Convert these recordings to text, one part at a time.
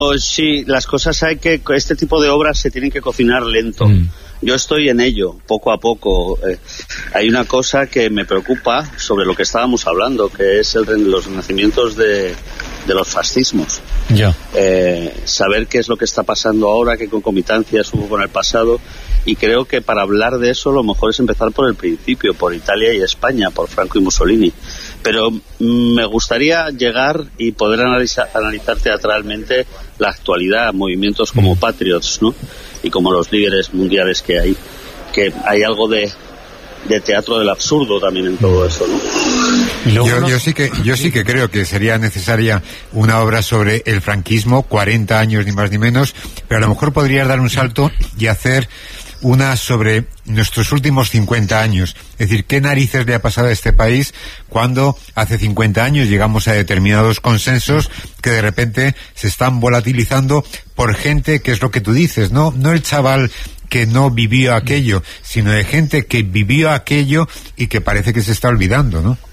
sí, las cosas este tipo de obras se tienen que cocinar lento. Yo estoy en ello, poco a poco. Hay una cosa que me preocupa sobre lo que estábamos hablando, que es los renacimientos de los fascismos. Ya. Saber qué es lo que está pasando ahora, qué concomitancias hubo con el pasado, y creo que para hablar de eso lo mejor es empezar por el principio, por Italia y España, por Franco y Mussolini. Pero me gustaría llegar y poder analizar teatralmente la actualidad, movimientos como Patriots, ¿no? Y como los líderes mundiales que hay algo de teatro del absurdo también en todo eso, ¿no? Yo sí que creo que sería necesaria una obra sobre el franquismo, 40 años ni más ni menos, pero a lo mejor podrías dar un salto y hacer una sobre nuestros últimos 50 años. Es decir, ¿qué narices le ha pasado a este país cuando hace 50 años llegamos a determinados consensos que de repente se están volatilizando por gente que es lo que tú dices, no el chaval que no vivió aquello, sino de gente que vivió aquello y que parece que se está olvidando, ¿no?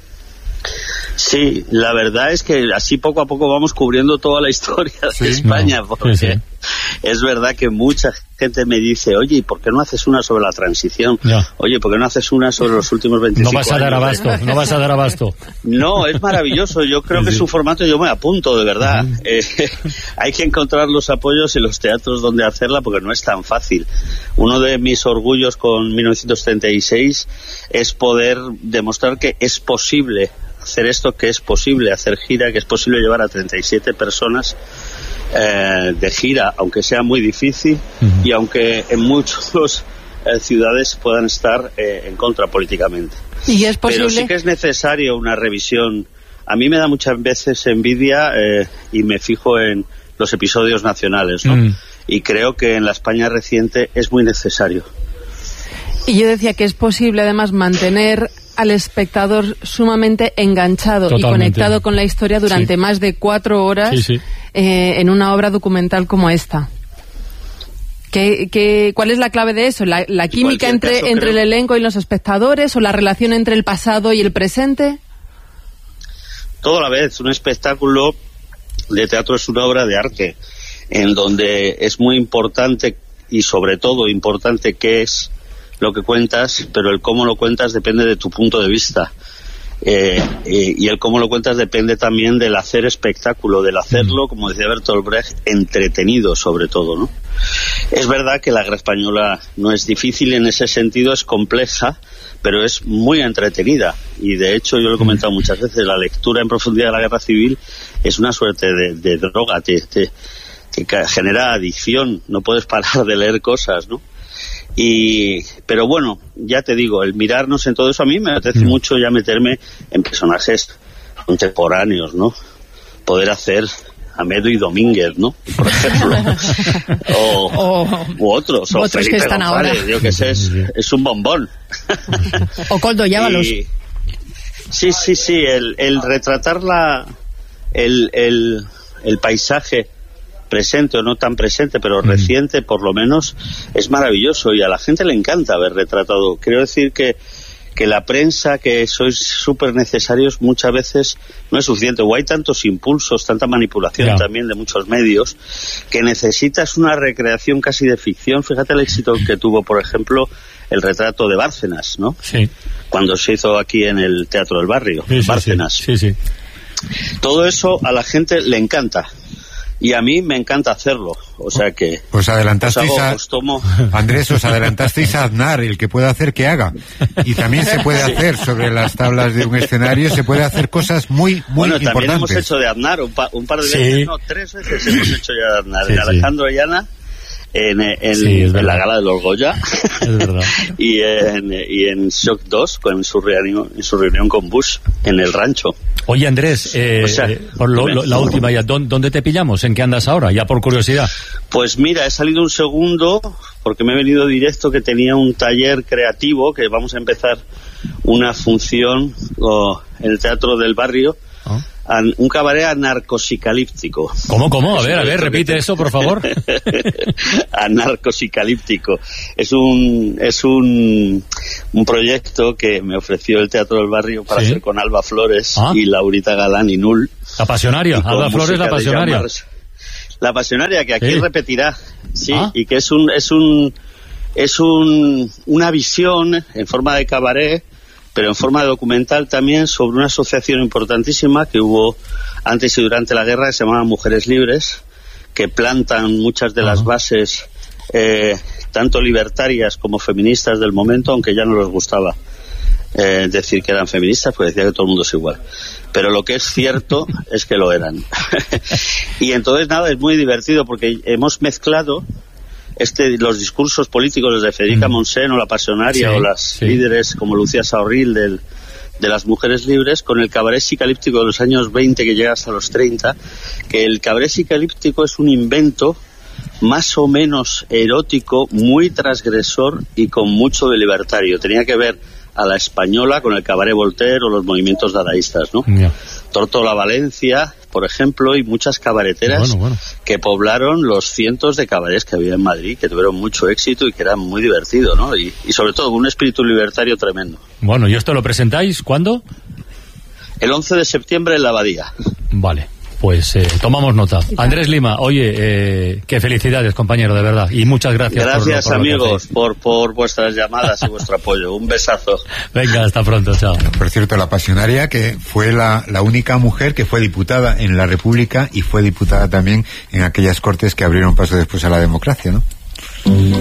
Sí, la verdad es que así poco a poco vamos cubriendo toda la historia de España, porque es verdad que mucha gente me dice, oye, ¿y por qué no haces una sobre la transición? Oye, ¿por qué no haces una sobre los últimos 25 años? No vas a dar abasto. No, es maravilloso, yo creo que es un formato, yo me apunto, de verdad. Hay que encontrar los apoyos y los teatros donde hacerla, porque no es tan fácil. Uno de mis orgullos con 1936 es poder demostrar que es posible hacer esto, que es posible hacer gira, que es posible llevar a 37 personas de gira, aunque sea muy difícil y aunque en muchas ciudades puedan estar en contra políticamente. ¿Y es posible? Pero sí que es necesario una revisión. A mí me da muchas veces envidia y me fijo en los episodios nacionales, ¿no? Y creo que en la España reciente es muy necesario. Y yo decía que es posible además mantener al espectador sumamente enganchado y conectado con la historia durante más de 4 horas en una obra documental como esta. ¿Cuál es la clave de eso? ¿La química entre el elenco y los espectadores, o la relación entre el pasado y el presente? Todo a la vez. Un espectáculo de teatro es una obra de arte en donde es muy importante, y sobre todo importante, qué es lo que cuentas, pero el cómo lo cuentas depende de tu punto de vista. Y el cómo lo cuentas depende también del hacer espectáculo, del hacerlo, como decía Bertolt Brecht, entretenido sobre todo, ¿no? Es verdad que la guerra española no es difícil en ese sentido, es compleja, pero es muy entretenida. Y de hecho, yo lo he comentado muchas veces, la lectura en profundidad de la guerra civil es una suerte de droga, te genera adicción, no puedes parar de leer cosas, ¿no? Pero bueno, ya te digo, el mirarnos en todo eso, a mí me apetece mucho ya meterme en personajes contemporáneos, ¿no? Poder hacer Amedo y Domínguez, ¿no? Por ejemplo. U otros Felipe que están González, ahora. Yo que sé, es un bombón. O Coldo Llávalos. Sí, el retratar el paisaje presente o no tan presente, pero reciente por lo menos, es maravilloso, y a la gente le encanta ver retratado. Quiero decir que la prensa, que sois súper necesarios, muchas veces no es suficiente, o hay tantos impulsos, tanta manipulación también de muchos medios, que necesitas una recreación casi de ficción. Fíjate el éxito que tuvo, por ejemplo, el retrato de Bárcenas, ¿no? Sí. Cuando se hizo aquí en el Teatro del Barrio, Bárcenas. Sí. Todo eso a la gente le encanta. Y a mí me encanta hacerlo, o sea que... Pues adelantasteis Andrés, os adelantasteis a Aznar, el que pueda hacer que haga. Y también se puede hacer sobre las tablas de un escenario, se puede hacer cosas muy importantes. Bueno, también hemos hecho de Aznar un par de veces, no, 3 veces hemos hecho ya de Aznar. De Alejandro Ayana, en la gala de los Goya, es verdad. y en Shock 2, en su reunión con Bush, en el rancho. Oye, Andrés, la última ya, ¿dónde te pillamos? ¿En qué andas ahora? Ya por curiosidad. Pues mira, he salido un segundo, porque me he venido directo, que tenía un taller creativo, que vamos a empezar una función en el Teatro del Barrio, un cabaret anarcosicalíptico. ¿Cómo? A ver, repite eso, por favor. Anarcosicalíptico. Es un proyecto que me ofreció el Teatro del Barrio para hacer con Alba Flores y Laurita Galán y Null. La Pasionaria, Alba Flores, la Pasionaria. La Pasionaria, que aquí repetirá, sí, y que es una visión en forma de cabaret, pero en forma de documental también, sobre una asociación importantísima que hubo antes y durante la guerra, que se llamaba Mujeres Libres, que plantan muchas de las bases, tanto libertarias como feministas del momento, aunque ya no les gustaba decir que eran feministas, porque decía que todo el mundo es igual. Pero lo que es cierto es que lo eran. Y entonces, nada, es muy divertido, porque hemos mezclado los discursos políticos desde Federica Montseny o La Pasionaria, o las líderes como Lucía Saorril de las Mujeres Libres, con el cabaret psicalíptico de los años 20 que llega hasta los 30, que el cabaret psicalíptico es un invento más o menos erótico, muy transgresor y con mucho de libertario. Tenía que ver a la española con el cabaret Voltaire o los movimientos dadaístas, ¿no? Yeah. Tortola Valencia, por ejemplo, y muchas cabareteras que poblaron los cientos de cabarets que había en Madrid, que tuvieron mucho éxito y que eran muy divertidos, ¿no? Y sobre todo un espíritu libertario tremendo. Bueno, ¿y esto lo presentáis cuándo? El 11 de septiembre en la Abadía. Vale. Pues tomamos nota. Andrés Lima, oye, qué felicidades, compañero, de verdad. Y muchas gracias. Gracias, por amigos, por vuestras llamadas y vuestro apoyo. Un besazo. Venga, hasta pronto, chao. Por cierto, La Pasionaria, que fue la única mujer que fue diputada en la República y fue diputada también en aquellas cortes que abrieron paso después a la democracia, ¿no?